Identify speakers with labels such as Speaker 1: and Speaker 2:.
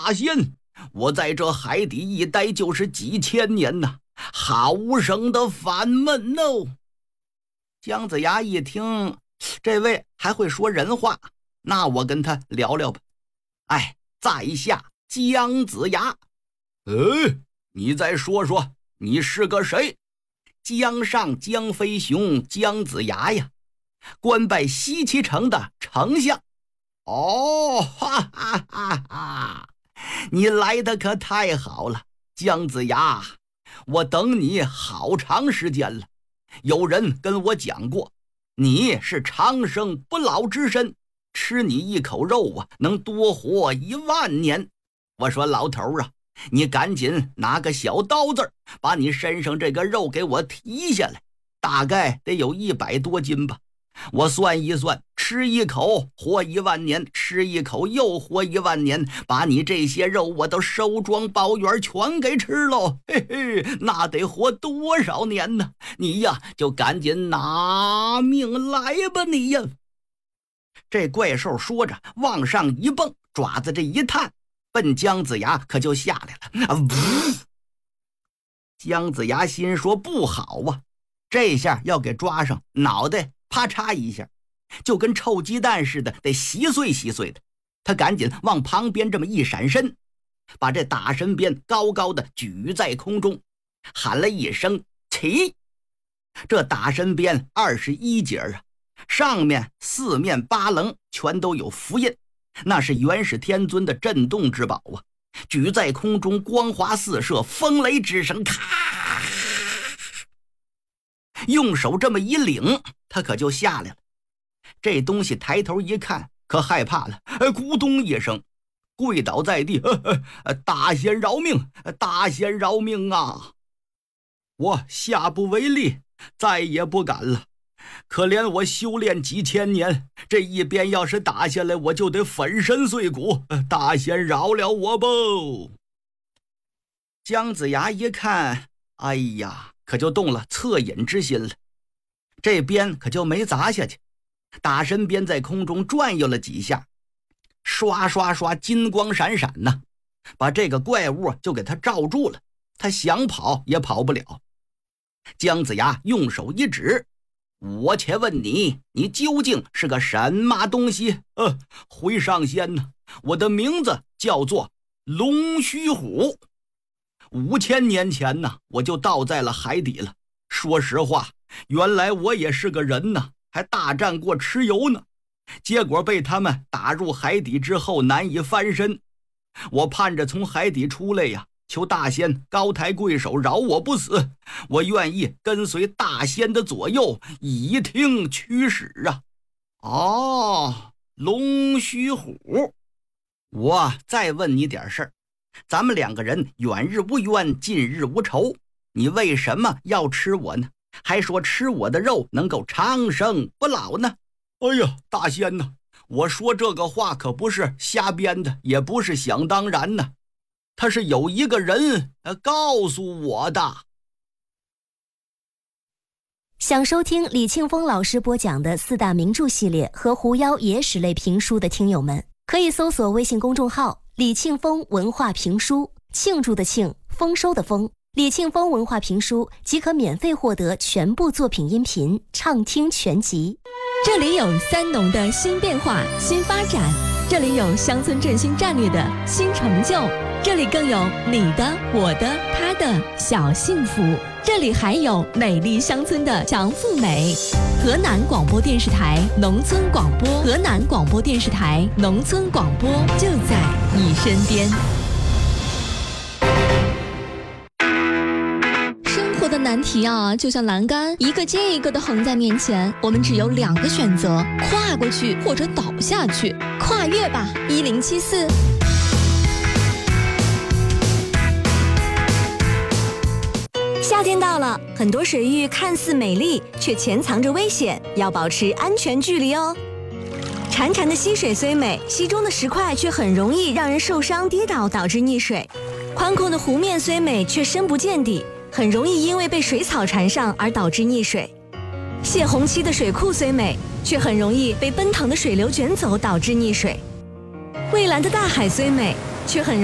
Speaker 1: 大仙，我在这海底一待就是几千年呐，好生的烦闷哦。姜子牙一听，这位还会说人话，那我跟他聊聊吧。哎，在下姜子牙。你再说说，你是个谁？姜尚、姜飞熊、姜子牙呀，官拜西岐城的丞相。哦，哈哈哈哈！你来的可太好了，姜子牙，我等你好长时间了。有人跟我讲过，你是长生不老之身，吃你一口肉啊，能多活10000年。我说老头啊，你赶紧拿个小刀子，把你身上这个肉给我提下来，大概得有100多斤吧。我算一算，吃一口活10000年，吃一口又活10000年，把你这些肉我都收装包圆全给吃喽，嘿嘿，那得活多少年呢？你呀，就赶紧拿命来吧你呀！这怪兽说着，往上一蹦，爪子这一探，奔姜子牙可就下来了。姜子牙心说不好啊，这下要给抓上，脑袋啪嚓一下，就跟臭鸡蛋似的，得稀碎稀碎的。他赶紧往旁边这么一闪身，把这打神鞭高高的举在空中，喊了一声起。这打神鞭21节啊，上面4面8棱全都有符印，那是元始天尊的震动之宝啊！举在空中，光华四射，风雷之声，咔！用手这么一领，他可就下来了。这东西抬头一看，可害怕了，咕咚一声，跪倒在地，大仙饶命，大仙饶命啊！我下不为例，再也不敢了。可怜我修炼几千年，这一鞭要是打下来，我就得粉身碎骨，大仙饶了我吧！姜子牙一看，哎呀，可就动了恻隐之心了。这鞭可就没砸下去，打神鞭在空中转悠了几下，刷刷刷，金光闪闪呢，把这个怪物就给他罩住了，他想跑也跑不了。姜子牙用手一指，我且问你，你究竟是个什么东西？回上仙呢，我的名字叫做龙须虎。5000年前呢，我就倒在了海底了。说实话，原来我也是个人呢，还大战过蚩尤呢。结果被他们打入海底之后难以翻身。我盼着从海底出来呀，求大仙高抬贵手饶我不死，我愿意跟随大仙的左右，以听驱使啊！哦，龙须虎，我再问你点事儿，咱们2个人远日无冤，近日无仇，你为什么要吃我呢？还说吃我的肉能够长生不老呢？哎呀，大仙呐，我说这个话可不是瞎编的，也不是想当然呢。他是有一个人告诉我的。
Speaker 2: 想收听李庆峰老师播讲的4大名著系列和狐妖野史类评书的听友们，可以搜索微信公众号李庆峰文化评书，庆祝的庆，丰收的丰，李庆峰文化评书即可免费获得全部作品音频，畅听全集。
Speaker 3: 这里有三农的新变化、新发展，这里有乡村振兴战略的新成就，这里更有你的、我的、他的小幸福，这里还有美丽乡村的强富美。河南广播电视台农村广播，河南广播电视台农村广播就在你身边。的难题啊，就像栏杆一个接一个的横在面前，我们只有2个选择，跨过去或者倒下去。跨越吧1074。
Speaker 4: 夏天到了，很多水域看似美丽，却潜藏着危险，要保持安全距离哦。潺潺的溪水虽美，溪中的石块却很容易让人受伤跌倒，导致溺水。宽阔的湖面虽美，却深不见底，很容易因为被水草缠上而导致溺水。泄洪期的水库虽美，却很容易被奔腾的水流卷走，导致溺水。蔚蓝的大海虽美，却很容易